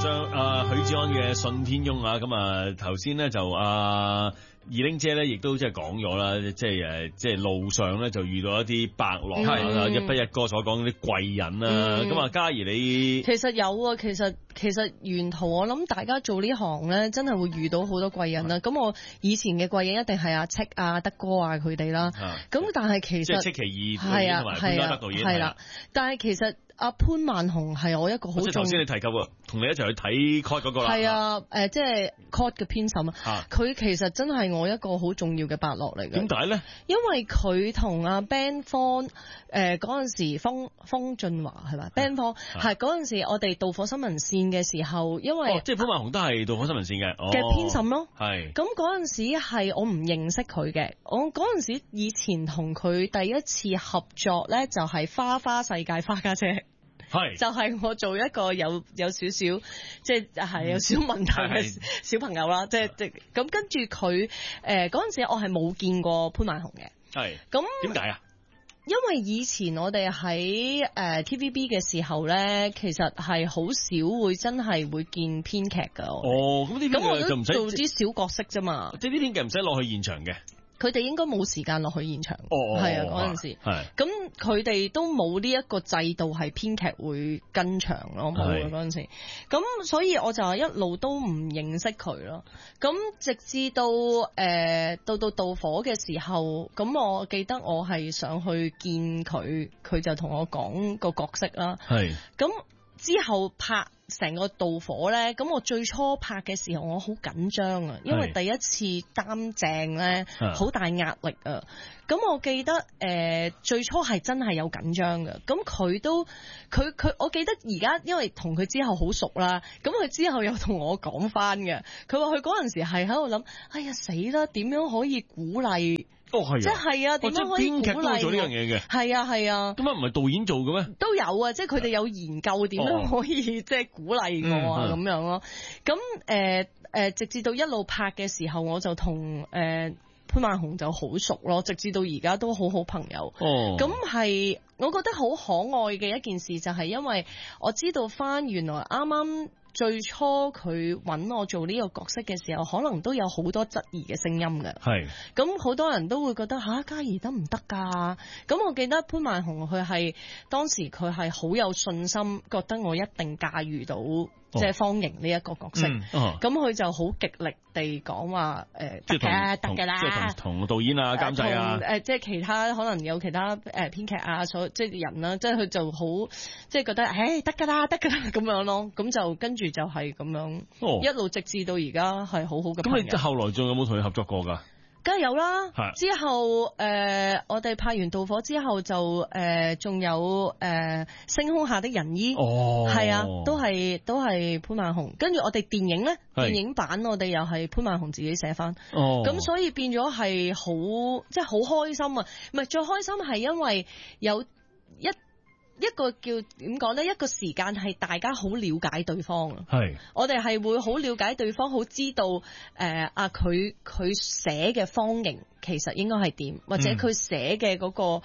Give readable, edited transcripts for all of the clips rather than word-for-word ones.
許志安嘅《信天翁》啊，咁啊頭先咧就二玲姐咧，亦都即係講咗啦，即係路上咧就遇到一啲伯樂，係一筆一哥所講啲貴人啦。咁啊，嘉怡你其實有啊，其實沿途我諗大家做呢行咧，真係會遇到好多貴人啦。咁我以前嘅貴人一定係阿戚啊、德哥啊佢哋啦。咁但係其實即係戚其義導演同埋潘家德導演係啦。 但係其實阿潘萬雄係我一個好重要。即係頭先你提及喎，同你一齊去睇 Cod 嗰個啦。 係啊，即係 Cod 嘅編審啊。佢其實真係我一個好重要嘅伯樂嚟嘅。 點解咧？ 因為佢同阿 Ben 方嗰陣時方俊華係咪 Ben 方係嗰陣時我哋導火新聞線嘅時候，因為即係潘萬雄都係導火新聞線嘅編審咯。 係咁嗰陣時係我唔認識佢嘅，我嗰陣時以前同佢第一次合作咧，就係花花世界花家姐。就係我做一個有少少即係有少問題嘅小朋友啦，即係咁跟住佢嗰陣時我係冇見過潘萬雄嘅。係咁點解啊？因為以前我哋喺TVB 嘅時候咧，其實係好少會真係會見編劇噶。咁呢邊我就唔使做啲小角色啫嘛。 即係呢邊嘅唔使落去現場嘅。 佢哋應該冇時間落去現場，係啊嗰陣時，咁佢哋都冇呢一個制度係編劇會跟場咯，冇啊嗰陣時，咁所以我就一路都唔認識佢咯。咁直至到到導火嘅時候，咁我記得我係上去見佢，佢就同我講個角色啦。係咁之後拍成個導火咧，咁我最初拍嘅時候我好緊張啊，因為第一次擔正咧，好大壓力啊。咁我記得最初係真係有緊張嘅。咁佢我記得而家因為同佢之後好熟啦，咁佢之後又同我講翻嘅，佢話佢嗰陣時係喺度諗，哎呀死啦，點樣可以鼓勵？即係啊，點樣可以鼓勵？編劇都做呢樣嘢嘅。係啊係啊。咁唔係導演做嘅咩？都有啊，即係佢哋有研究點樣可以即係鼓勵我啊咁樣咯。咁直至到一路拍嘅時候，我就同潘萬雄就好熟咯，直至到而家都好朋友。咁係我覺得好可愛嘅一件事，就係因為我知道翻原來啱啱最初佢揾我做呢個角色嘅時候，可能都有好多質疑嘅聲音嘅。係咁好多人都會覺得嘉怡得唔得㗎？咁我記得潘萬雄佢係當時佢係好有信心，覺得我一定駕馭到即係方盈呢一個角色。咁佢就好極力地講話得㗎啦，即係同導演啊、監製啊，即係其他可能有其他編劇啊，即係人啦，即係佢就好即係覺得得㗎啦咁樣咯。咁就跟住就係咁樣，一路直至到而家係好好嘅朋友。咁你後來仲有冇同佢合作過㗎？梗係有啦。之後我哋拍完導火之後就仲有星空下的仁醫。係啊，都係潘萬雄。跟住我哋電影咧，電影版我哋又係潘萬雄自己寫翻。咁所以變咗係好即係好開心啊！唔係最開心係因為有一個叫點講呢？一個時間係大家好了解對方啊！我哋係會好了解對方，好知道佢寫嘅方形其實應該係點，或者佢寫嘅嗰個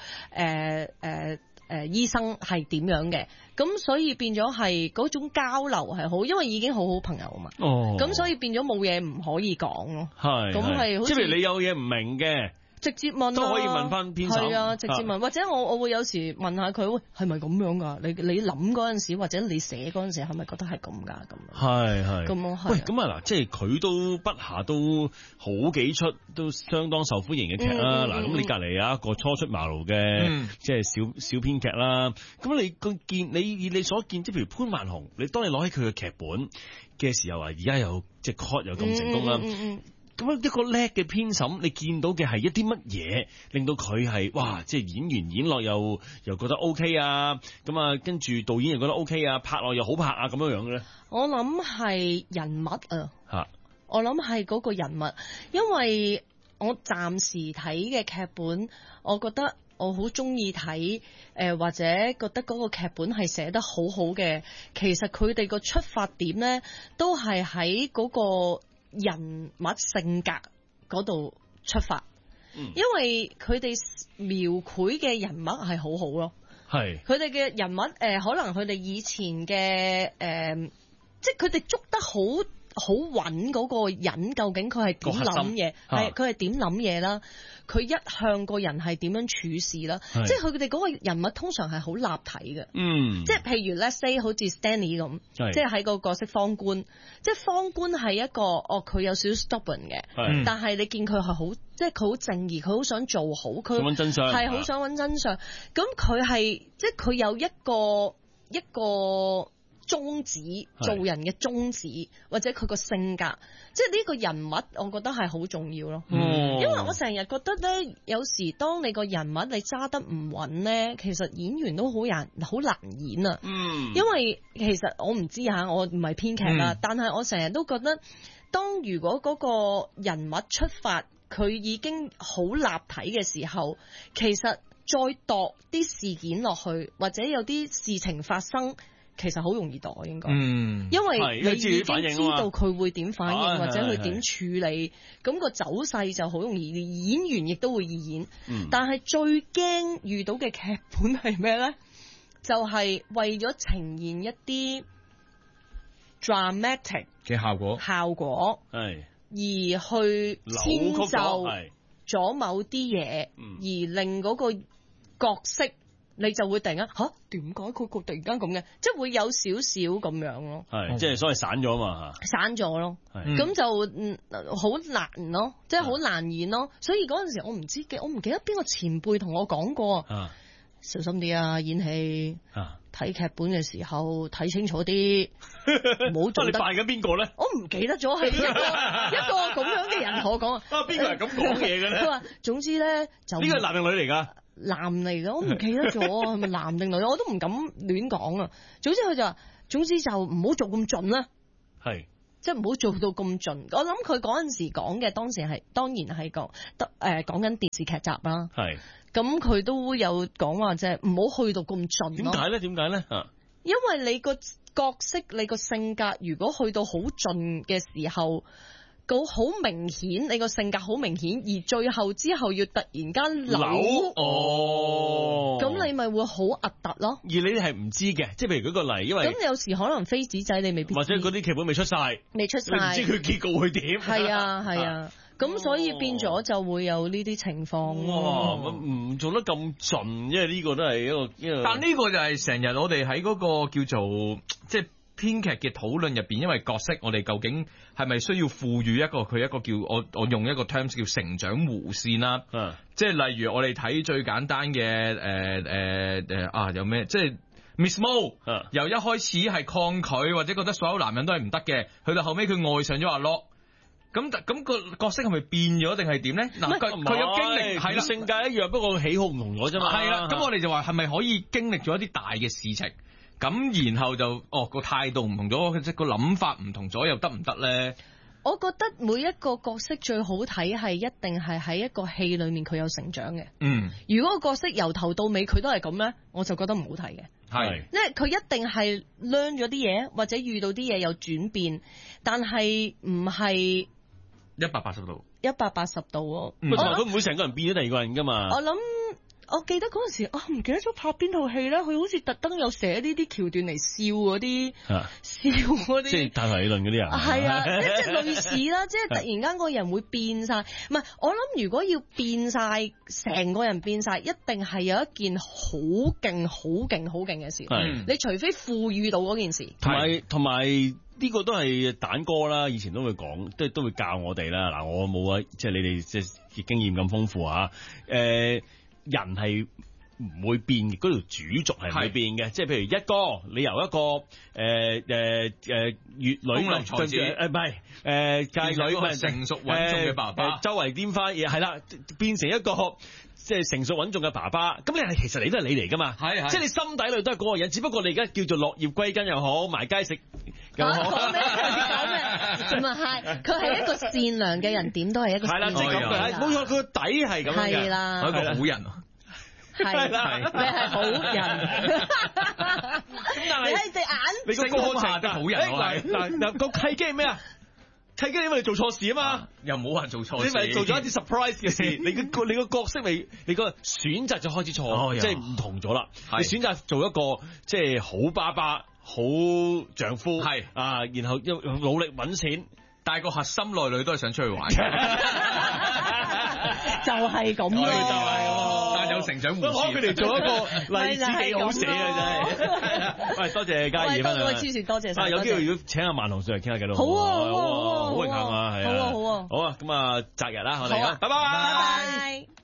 醫生係點樣嘅。咁所以變咗係嗰種交流係好，因為已經好朋友啊嘛。咁所以變咗冇嘢唔可以講咯。咁係即係譬如你有嘢唔明嘅，直接問都可以問翻編審。係啊，直接問，或者我會有時問下佢，喂，係咪咁樣㗎？你諗嗰陣時，或者你寫嗰陣時，係咪覺得係咁㗎？咁係咁咯。喂，咁啊嗱，即係佢都筆下都好幾出都相當受歡迎嘅劇啦。嗱，咁你隔離有一個初出茅廬嘅，即係小編劇啦。咁你所見，即係譬如潘萬雄，當你攞起佢嘅劇本嘅時候啊，而家有即係 Cod 又咁成功啦。咁一個叻嘅編審，你見到嘅係一啲乜嘢令到佢係哇，即係演員演落又覺得 OK 啊，咁啊跟住導演又覺得 OK 啊，拍落又好拍啊，咁樣樣嘅咧？我諗係人物啊，我諗係嗰個人物，因為我暫時睇嘅劇本，我覺得我好中意睇或者覺得嗰個劇本係寫得好好嘅，其實佢哋個出發點咧都係喺嗰個人物性格嗰度出發，因為佢哋描繪嘅人物係好好咯，係佢哋嘅人物可能佢哋以前嘅即係佢哋捉得好穩嗰個人，究竟佢係點諗嘢？係佢係點諗嘢啦？佢一向個人係點樣處事啦？即係佢哋嗰個人物通常係好立體嘅。即係譬如 let's say 好似 Stanley 咁，即係喺個角色方官，即係方官係一個佢有少少 stubborn 嘅，但係你見佢係好，即係佢好正義，佢好想做好，佢揾真相， 係好想揾真相。咁佢係即係佢有一個宗旨，做人嘅宗旨，或者佢個性格，即係呢個人物，我覺得係好重要咯。因為我成日覺得咧，有時當你個人物你揸得唔穩咧，其實演員都好難演啊。因為其實我唔知吓，我唔係編劇啦，但係我成日都覺得，當如果嗰個人物出發，佢已經好立體嘅時候，其實再度啲事件落去，或者有啲事情發生。其實好容易度應該，因為你已經知道佢會點反應，或者佢點處理，咁個走勢就好容易。演員亦都會易演，但係最驚遇到嘅劇本係咩咧？就係為咗呈現一啲 dramatic 嘅效果， 而去遷就咗某啲嘢，而令嗰個角色。你就會突然間點解佢突然間咁嘅？即係會有少少咁樣咯。 係，即係所謂散咗嘛嚇。散咗咯，咁就好難咯，即係好難演咯。所以嗰陣時我唔記得邊個前輩同我講過，小心啲啊，演戲睇劇本嘅時候睇清楚啲，唔好做得。 你扮緊邊個咧？ 我唔記得咗係一個咁樣嘅人同我講。 邊個係咁講嘢嘅咧？ 佢話總之咧就呢個係男定女嚟㗎？ 男嚟嘅，我唔記得咗係咪男定女，我都唔敢亂講啊。總之佢就話，總之就唔好做咁盡啦， 係即係唔好做到咁盡。我諗佢嗰陣時講嘅，當然係講緊電視劇集啦。係咁佢都有講話，即係唔好去到咁盡。點解咧？ 因為你個角色、你個性格，如果去到好盡嘅時候。好明顯，你個性格好明顯，而最後之後要突然間扭，咁你咪會好核突咯。 而你係唔知嘅，即係譬如舉個例，因為咁有時可能飛紙仔你未必知， 或者嗰啲劇本未出晒，你唔知佢結局會點。 係啊，咁所以變咗就會有呢啲情況。 唔做得咁盡，因為呢個都係一個。 但呢個就係成日我哋喺嗰個叫做即係編劇嘅討論入邊，因為角色我哋究竟係咪需要賦予佢一個叫我用一個 terms 叫成長弧線啦，即係例如我哋睇最簡單嘅有咩即係 Miss Mo 由一開始係抗拒或者覺得所有男人都係唔得嘅，去到後尾佢愛上咗阿 Lock， 咁個角色係咪變咗定係點咧？嗱，佢有經歷係啦， 性格一樣，不過喜好唔同咗啫嘛。 係啦，咁我哋就話係咪可以經歷咗一啲大嘅事情？咁然後就個態度唔同咗，即係個諗法唔同咗，又得唔得咧？ 我覺得每一個角色最好睇係一定係喺一個戲裏面佢有成長嘅。如果個角色由頭到尾佢都係咁咧，我就覺得唔好睇嘅。係，因為佢一定係 learn 咗啲嘢，或者遇到啲嘢有轉變，但係唔係 180度。 180度喎。 佢唔會成個人變咗第二個人噶嘛。 我記得嗰陣時，唔記得咗拍邊套戲咧，佢好似特登有寫呢啲橋段嚟笑嗰啲， 即係大頭理論嗰啲人。 係啊，即係類似啦，即係突然間個人會變晒。唔係，我諗如果要變晒，成個人變晒，一定係有一件好勁、好勁、好勁嘅事。你除非賦予到嗰件事。 同埋呢個都係蛋哥啦，以前都會講，都會教我哋啦。嗱，我冇啊，即係你哋即係經驗咁豐富啊。人係唔會變嘅，嗰條主軸係唔會變嘅，即係譬如一哥，你由一個粵女風流才子， 唔係界女成熟穩重嘅爸爸， 周圍拈花嘢係啦，變成一個即係成熟穩重嘅爸爸，咁其實你都係你嚟噶嘛，係即係你心底裏都係嗰個人，只不過你而家叫做落葉歸根又好，埋街食又好。 講咩？唔係，佢係一個善良嘅人，點都係一個善良嘅人。 冇錯，佢個底係咁樣嘅， 係一個好人。 係啦，你係好人。你係隻眼， 你個過程都好人。 嗱個契機係咩啊？契機因為你做錯事啊嘛， 又冇話做錯事， 你咪做咗一啲 surprise 嘅事，你個角色你個選擇就開始錯，即係唔同咗啦。你選擇做一個即係好爸爸。 好丈夫， 係啊，然後又努力揾錢， 但係個核心內裏都係想出去玩， 就係咁咯， 但係有成長護士， 佢哋做一個例子幾好寫啊真係。喂，多謝嘉怡分享， 多謝晒。 有機會如果請阿萬雄上嚟傾下偈都好啊， 好榮幸啊，係啊， 好啊， 好啊，咁啊擇日啦，我哋，拜拜。